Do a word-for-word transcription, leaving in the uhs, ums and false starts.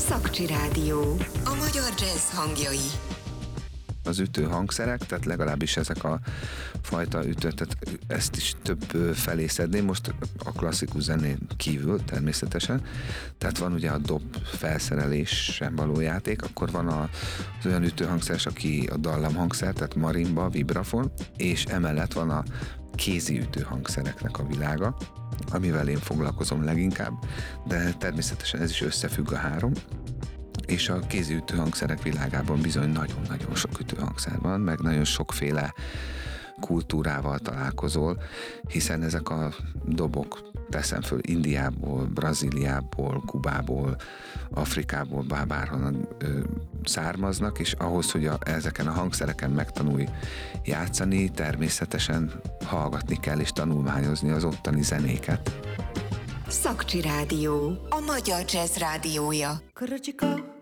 Szakcsi Rádió. A magyar jazz hangjai. Az ütő hangszerek, tehát legalábbis ezek a fajta ütő, tehát ezt is több felé szedném, most a klasszikus zenén kívül természetesen. Tehát van ugye a dob felszerelésen való játék, akkor van az olyan ütőhangszeres, aki a dallamhangszer, tehát marimba, vibrafon, és emellett van a kézi ütőhangszereknek a világa, amivel én foglalkozom leginkább, de természetesen ez is összefügg a három. És a kézi ütőhangszerek világában bizony nagyon-nagyon sok ütőhangszer van, meg nagyon sokféle kultúrával találkozol, hiszen ezek a dobok, teszem föl, Indiából, Brazíliából, Kubából, Afrikából, bár bárhonnan ö, származnak, és ahhoz, hogy a, ezeken a hangszereken megtanulj játszani, természetesen hallgatni kell és tanulmányozni az ottani zenéket. Szakcsi Rádió. A magyar jazz rádiója.